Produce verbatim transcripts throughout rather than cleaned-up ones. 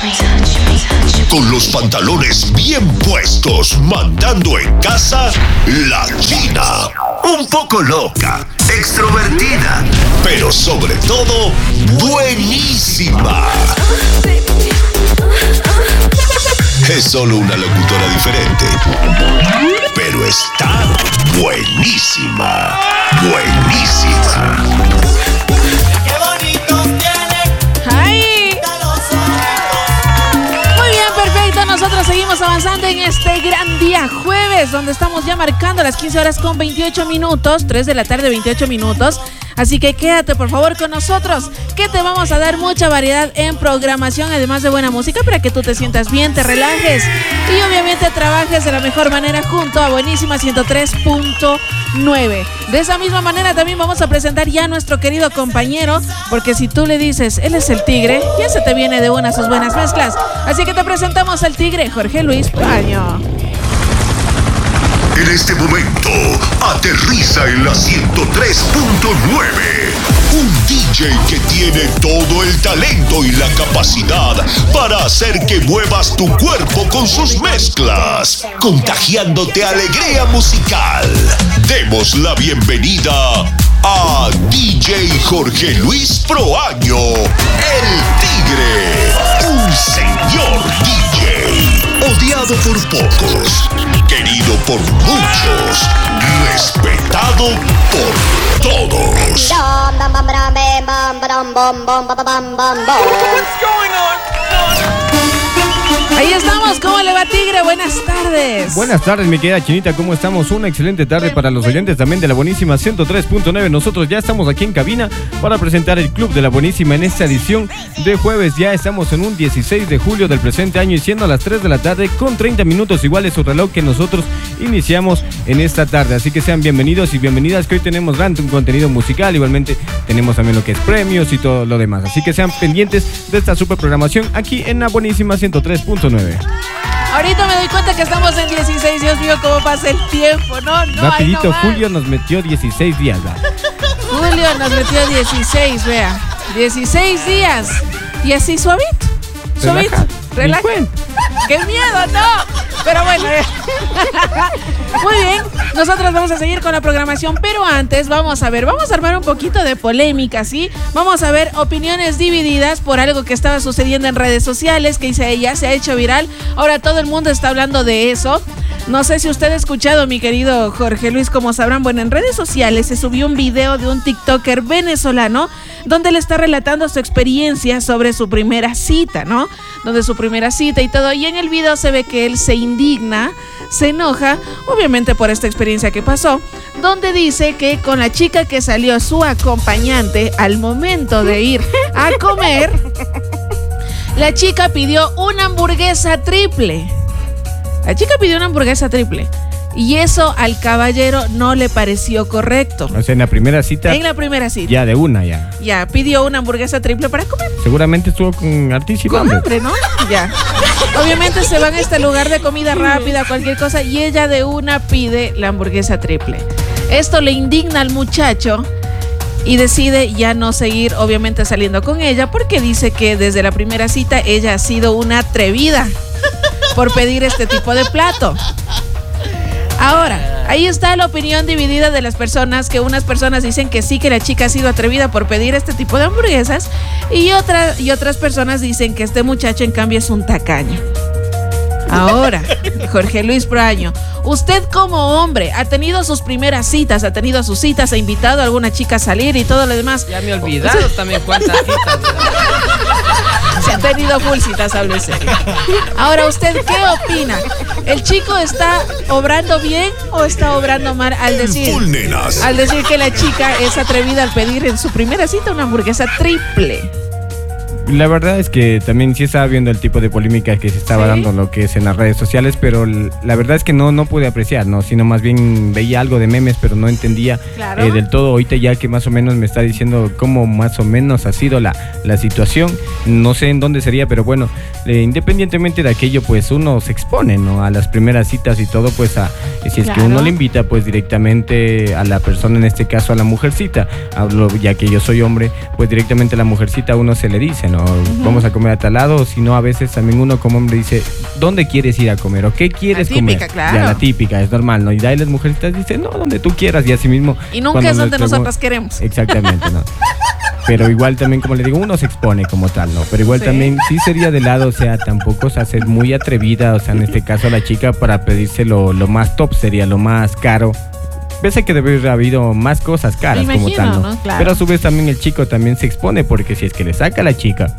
Con los pantalones bien puestos, mandando en casa, la China. Un poco loca, extrovertida, pero sobre todo, buenísima. Es solo una locutora diferente, pero está buenísima, buenísima. ¡Qué bonito tiene! ¡Ay! Muy bien, perfecto. Nosotros seguimos avanzando en este gran día jueves, donde estamos ya marcando las quince horas con veintiocho minutos, tres de la tarde, veintiocho minutos. Así que quédate por favor con nosotros, que te vamos a dar mucha variedad en programación, además de buena música, para que tú te sientas bien, te relajes y obviamente trabajes de la mejor manera junto a Buenísima ciento tres punto nueve. De esa misma manera también vamos a presentar ya a nuestro querido compañero, porque si tú le dices, él es el Tigre, ya se te viene de una sus buenas mezclas. Así que te presentamos al Tigre, Jorge Luis Proaño. En este momento, aterriza en la ciento tres punto nueve. Un D J que tiene todo el talento y la capacidad para hacer que muevas tu cuerpo con sus mezclas, contagiándote alegría musical. Demos la bienvenida a D J Jorge Luis Proaño, el Tigre. Un señor D J, odiado por pocos, querido por muchos, respetado por todos. Ahí estamos, ¿cómo le va, Tigre? Buenas tardes. Buenas tardes, mi querida Chinita, ¿cómo estamos? Una excelente tarde para los oyentes también de la Buenísima ciento tres punto nueve. Nosotros ya estamos aquí en cabina para presentar el Club de la Buenísima en esta edición de jueves. Ya estamos en un dieciséis de julio del presente año y siendo a las tres de la tarde con treinta minutos, igual es su reloj que nosotros iniciamos en esta tarde. Así que sean bienvenidos y bienvenidas, que hoy tenemos gran contenido musical, igualmente tenemos también lo que es premios y todo lo demás. Así que sean pendientes de esta super programación aquí en la Buenísima ciento tres punto nueve. Ahorita me doy cuenta que estamos en dieciséis, Dios mío, cómo pasa el tiempo, no, no. Rapidito, no Julio nos metió dieciséis días, ¿verdad? Julio nos metió dieciséis, vea, dieciséis días, y así suavito, suavito, relaja. ¡Qué miedo, no! Pero bueno, muy bien, nosotros vamos a seguir con la programación, pero antes vamos a ver, vamos a armar un poquito de polémica, ¿sí? Vamos a ver opiniones divididas por algo que estaba sucediendo en redes sociales, que dice ella, se ha hecho viral, ahora todo el mundo está hablando de eso. No sé si usted ha escuchado, mi querido Jorge Luis, como sabrán, bueno, en redes sociales se subió un video de un TikToker venezolano donde le está relatando su experiencia sobre su primera cita, ¿no? Donde su primera cita y todo, y en el video se ve que él se indigna, se enoja, obviamente por esta experiencia que pasó, donde dice que con la chica que salió su acompañante al momento de ir a comer, la chica pidió una hamburguesa triple. La chica pidió una hamburguesa triple y eso al caballero no le pareció correcto. O sea, en la primera cita. En la primera cita. Ya de una, ya. Ya, pidió una hamburguesa triple para comer. Seguramente estuvo con hartísimo Con hambre. hambre, ¿no? Ya. Obviamente se van a este lugar de comida rápida, cualquier cosa, y ella de una pide la hamburguesa triple. Esto le indigna al muchacho y decide ya no seguir, obviamente, saliendo con ella, porque dice que desde la primera cita ella ha sido una atrevida por pedir este tipo de plato. Ahora, ahí está la opinión dividida de las personas, que unas personas dicen que sí, que la chica ha sido atrevida por pedir este tipo de hamburguesas, y, otra, y otras personas dicen que este muchacho en cambio es un tacaño. Ahora, Jorge Luis Proaño, usted como hombre ha tenido sus primeras citas, ha tenido sus citas, ha invitado a alguna chica a salir y todo lo demás. Ya me he olvidado o sea, también cuántas citas. Se han tenido full citas, hable serio. Ahora, ¿usted qué opina? ¿El chico está obrando bien o está obrando mal al decir, al decir que la chica es atrevida al pedir en su primera cita una hamburguesa triple? La verdad es que también sí estaba viendo el tipo de polémica que se estaba ¿Sí? dando lo que es en las redes sociales, pero la verdad es que no, no pude apreciar, ¿no? Sino más bien veía algo de memes, pero no entendía claro. eh, del todo. Ahorita ya que más o menos me está diciendo cómo más o menos ha sido la, la situación, no sé en dónde sería, pero bueno, eh, independientemente de aquello, pues uno se expone, ¿no? A las primeras citas y todo, pues a, si es claro. que uno le invita, pues directamente a la persona, en este caso a la mujercita, hablo ya que yo soy hombre, pues directamente a la mujercita uno se le dice, ¿no? ¿no? Uh-huh. Vamos a comer a tal lado, si no, a veces también uno como hombre dice, ¿dónde quieres ir a comer? ¿O qué quieres la típica, comer? Claro. Ya, la típica, es normal, ¿no? Y de ahí las mujercitas dicen, no, donde tú quieras, y así mismo. Y nunca es donde nosotras queremos. Exactamente, ¿no? Pero igual también, como le digo, uno se expone como tal, ¿no? Pero igual ¿Sí? también sí sería de lado, o sea, tampoco, o sea, ser muy atrevida, o sea, en este caso a la chica para pedirse lo, lo más top sería, lo más caro. Pese a que debe haber habido más cosas caras imagino, como tal, ¿no? ¿no? Claro. Pero a su vez también el chico también se expone, porque si es que le saca a la chica,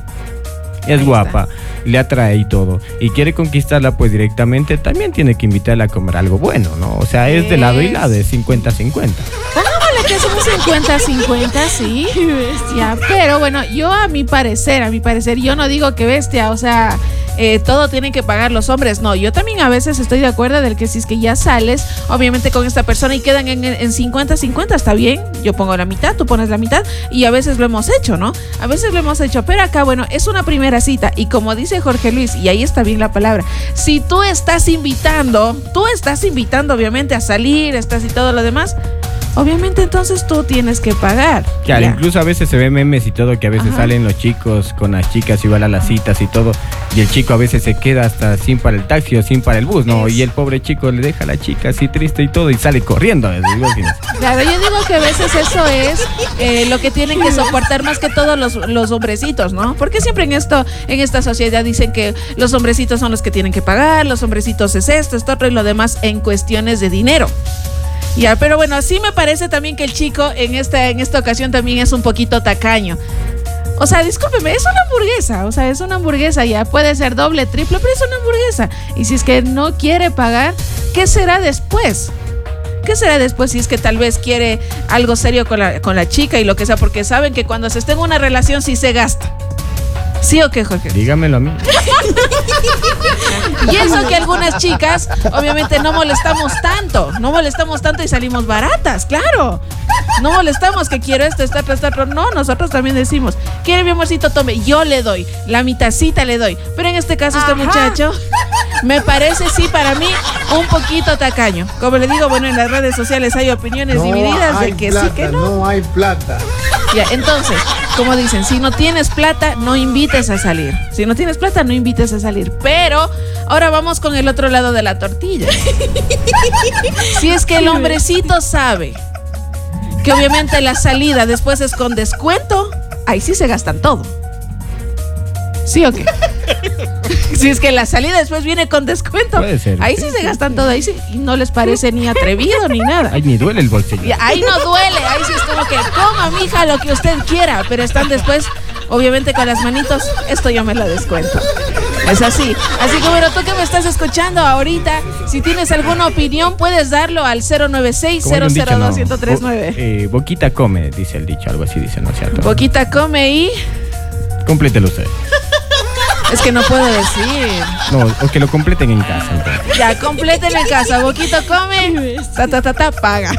es Ahí guapa, está. le atrae y todo, y quiere conquistarla, pues directamente también tiene que invitarla a comer algo bueno, ¿no? O sea, es, es de lado y lado, es cincuenta cincuenta. Pongámosle que somos cincuenta cincuenta, sí. Bestia. Pero bueno, yo a mi parecer, a mi parecer, yo no digo que bestia, o sea, eh, todo tienen que pagar los hombres. No, yo también a veces estoy de acuerdo del que si es que ya sales, obviamente con esta persona y quedan en, en cincuenta cincuenta, está bien. Yo pongo la mitad, tú pones la mitad y a veces lo hemos hecho, ¿no? A veces lo hemos hecho, pero acá, bueno, es una primera cita y como dice Jorge Luis, y ahí está bien la palabra, si tú estás invitando, tú estás invitando obviamente a salir, estás y todo lo demás, obviamente entonces tú tienes que pagar. Claro, ya. Incluso a veces se ve memes y todo, que a veces Ajá. salen los chicos con las chicas igual a las citas y todo, y el chico a veces se queda hasta sin para el taxi o sin para el bus, ¿no? Es. Y el pobre chico le deja a la chica así triste y todo y sale corriendo. Digo, claro, yo digo que a veces eso es eh, lo que tienen que soportar más que todos los, los hombrecitos, ¿no? Porque siempre en esto, en esta sociedad dicen que los hombrecitos son los que tienen que pagar, los hombrecitos es esto, esto otro y lo demás en cuestiones de dinero. Ya, pero bueno, sí me parece también que el chico en esta, en esta ocasión también es un poquito tacaño. O sea, discúlpeme, es una hamburguesa, o sea, es una hamburguesa, ya puede ser doble, triple, pero es una hamburguesa. Y si es que no quiere pagar, ¿qué será después? ¿Qué será después si es que tal vez quiere algo serio con la, con la chica y lo que sea? Porque saben que cuando se está en una relación sí se gasta. ¿Sí o qué, Jorge? Dígamelo a mí. Y eso que algunas chicas, obviamente, no molestamos tanto. No molestamos tanto y salimos baratas, claro. No molestamos que quiero esto, esto, esto, esto. No, nosotros también decimos, quiere mi amorcito, tome, yo le doy. La mitacita le doy. Pero en este caso, este Ajá. muchacho, me parece, sí, para mí, un poquito tacaño. Como le digo, bueno, en las redes sociales hay opiniones no divididas de que plata, sí, que no. No hay plata. Ya, entonces, como dicen, si no tienes plata, no invites a salir. Si no tienes plata, no invites a salir. Pero ahora vamos con el otro lado de la tortilla. Si es que el hombrecito sabe que obviamente la salida después es con descuento, ahí sí se gastan todo. ¿Sí o qué? Si es que la salida después viene con descuento, puede ser, ahí sí, sí se gastan todo, ahí sí, y no les parece ni atrevido ni nada. Ahí ni duele el bolsillo. Y ahí no duele, ahí sí es como que coma, mija, lo que usted quiera, pero están después, obviamente con las manitos, esto yo me lo descuento. Es así. Así que bueno, tú que me estás escuchando ahorita, si tienes alguna opinión, puedes darlo al cero nueve seis, cero cero dos, uno cero tres nueve. Eh, boquita come, dice el dicho, algo así dice, ¿no es cierto? Boquita come y... Complételo usted. Es que no puedo decir. No, o que lo completen en casa. Entonces. Ya, completen en casa. Boquito come, ta, ta, ta, ta, paga.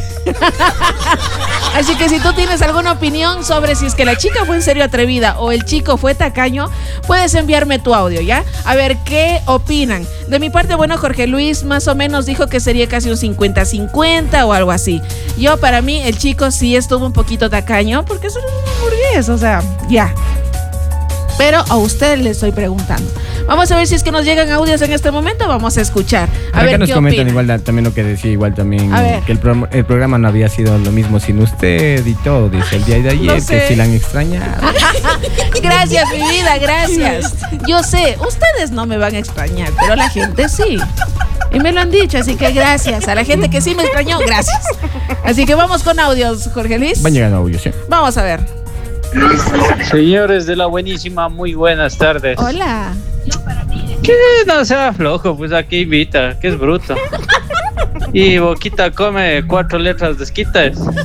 Así que si tú tienes alguna opinión sobre si es que la chica fue en serio atrevida o el chico fue tacaño, puedes enviarme tu audio, ¿ya? A ver qué opinan. De mi parte, bueno, Jorge Luis más o menos dijo que sería casi un cincuenta cincuenta o algo así. Yo, para mí, el chico sí estuvo un poquito tacaño porque eso es una hamburguesa, o sea, ya. Pero a usted le estoy preguntando. Vamos a ver si es que nos llegan audios en este momento. Vamos a escuchar. A Acá ver nos qué comentan opina. igual también lo que decía igual también A ver. que el, pro, el programa no había sido lo mismo sin usted y todo. Dice el día de ayer No sé. que sí la han extrañado. Gracias, mi vida, gracias. Yo sé, ustedes no me van a extrañar, pero la gente sí. Y me lo han dicho, así que gracias. A la gente que sí me extrañó, gracias. Así que vamos con audios, Jorge Luis. Van llegando audios, ¿sí? Vamos a ver. Señores de la buenísima, muy buenas tardes. Hola. Que no sea flojo, pues aquí invita, que es bruto. Y Boquita come cuatro letras desquitas. Es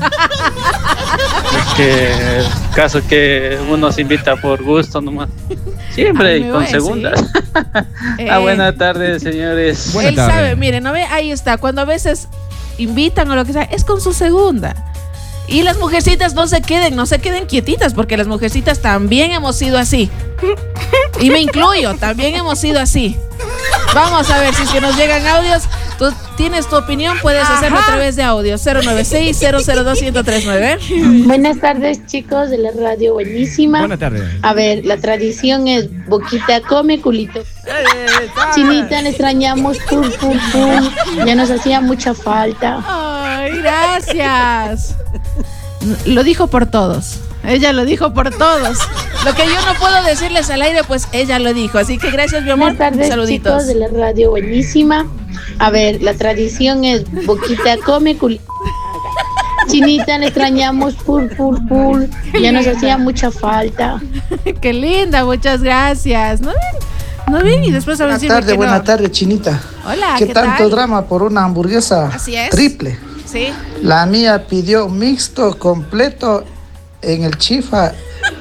que caso que uno se invita por gusto nomás. Siempre Ay, y me con voy, segundas. ¿sí? Ah, Eh, buenas tardes, señores. Buena Él tarde. sabe, miren, ¿no ve? Ahí está. Cuando a veces invitan o lo que sea, es con su segunda. Y las mujercitas no se queden, no se queden quietitas, porque las mujercitas también hemos sido así. Y me incluyo, también hemos sido así. Vamos a ver si es que nos llegan audios. Tú tienes tu opinión, puedes hacerlo a través de audio cero nueve seis, cero cero dos, uno cero tres nueve. Buenas tardes, chicos de la radio, buenísima. Buenas tardes. A ver, la tradición es boquita come, culito. Chinita, le extrañamos, pur, pur, pur. Ya nos hacía mucha falta. Ay, gracias. Lo dijo por todos. Ella lo dijo por todos. Lo que yo no puedo decirles al aire, pues ella lo dijo. Así que gracias, mi amor. Buenas tardes, Saluditos. chicos de la radio, buenísima. A ver, la tradición es boquita come, culito. Chinita, le extrañamos, pur, pur, pur. Ya nos hacía mucha falta. Qué linda, muchas gracias. ¿No ven? ¿No ven? Y después a Buenas decirme tardes, que buenas no. tardes, Chinita. Hola, ¿Qué, ¿qué tanto tal? drama por una hamburguesa Así es. triple? Sí. La mía pidió mixto completo en el chifa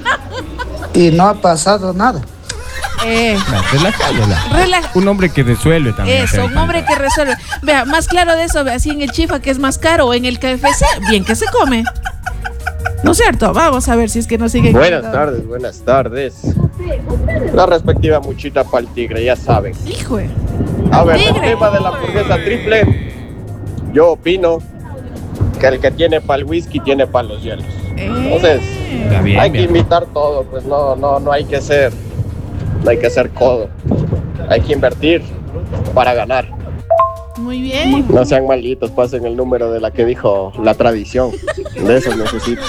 y no ha pasado nada. Eh, No, relajadela. relaja. Un hombre que resuelve también. Eso, hacer un hombre falta. que resuelve. Vea, más claro de eso, vea, así en el chifa que es más caro o en el K F C, bien que se come. ¿No es cierto? Vamos a ver si es que no sigue. Buenas tardes, buenas tardes. La respectiva muchita para el tigre, ya saben. Hijo de- A ver, el Tigre. tema de la hamburguesa triple, yo opino que el que tiene para el whisky tiene para los hielos. Entonces, Está bien, hay que bien. imitar todo, pues no, no, no hay que ser, no hay que ser codo. Hay que invertir para ganar. Muy bien. No sean malditos, pasen el número de la que dijo la tradición. De eso necesito.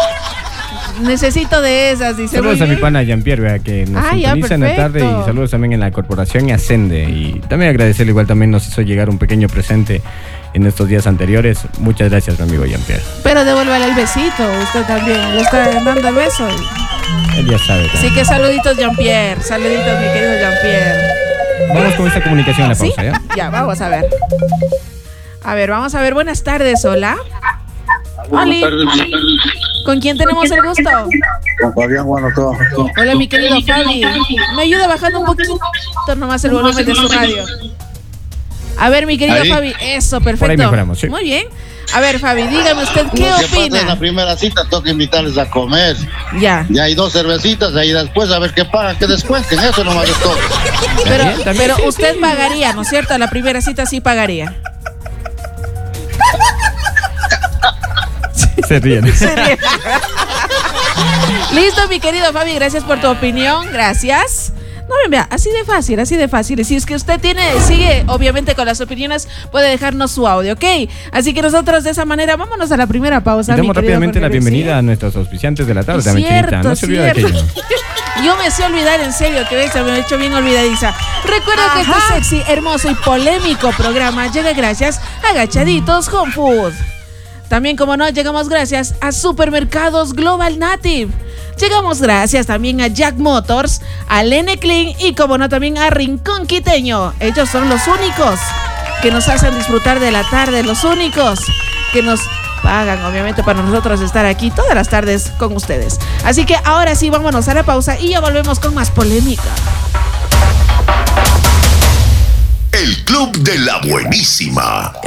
Necesito de esas, dice. Saludos muy a mi bien. pana Jean-Pierre, vea, que nos Ah, ya, sintoniza en la tarde, perfecto. y saludos también en la corporación y Ascende. Y también agradecerle, igual también nos hizo llegar un pequeño presente en estos días anteriores. Muchas gracias, mi amigo Jean-Pierre. Pero devuélvale el besito, usted también. Le está dando el beso. Él ya sabe. Así también. que saluditos, Jean-Pierre. Saluditos, mi querido Jean-Pierre. Vamos con esta comunicación a la ¿Sí? pausa, ¿ya? Ya, vamos a ver. A ver, vamos a ver. Buenas tardes, hola. Oli. ¿Con quién tenemos el gusto? Con Fabián, bueno, todo. Hola, mi querido Fabi. Me ayuda bajando un poquito nomás el volumen de su radio. A ver, mi querido Ahí. Fabi. Eso, Por ahí perfecto. mejoramos, sí. Muy bien. A ver, Fabi, dígame usted, ¿qué Lo que pasa es la opina? primera cita, toca invitarles a comer. Ya. Ya hay dos cervecitas, ahí después a ver qué pagan, que descuenten, eso nomás es todo. Pero, También, también, pero sí, usted sí. pagaría, ¿no es cierto? A la primera cita sí pagaría. Se ríen. Listo, mi querido Fabi, gracias por tu opinión, gracias. No, ven, vea, así de fácil, así de fácil. Y si es que usted tiene, sigue obviamente con las opiniones, puede dejarnos su audio, ¿ok? Así que nosotros de esa manera, vámonos a la primera pausa. Y damos mi querido rápidamente la Jorge Luis, bienvenida ¿sí? a nuestros auspiciantes de la tarde, Es también, Chinita. No se olvide de cierto. aquello. Yo me sé olvidar, en serio, que ves, me he hecho bien olvidadiza. Recuerda que este sexy, hermoso y polémico programa llega gracias a Agachaditos Home Food. También, como no, llegamos gracias a Supermercados Global Native. Llegamos gracias también a Jack Motors, a Lene Clean y, como no, también a Rincón Quiteño. Ellos son los únicos que nos hacen disfrutar de la tarde, los únicos que nos pagan, obviamente, para nosotros estar aquí todas las tardes con ustedes. Así que ahora sí, vámonos a la pausa y ya volvemos con más polémica. El Club de la Buenísima.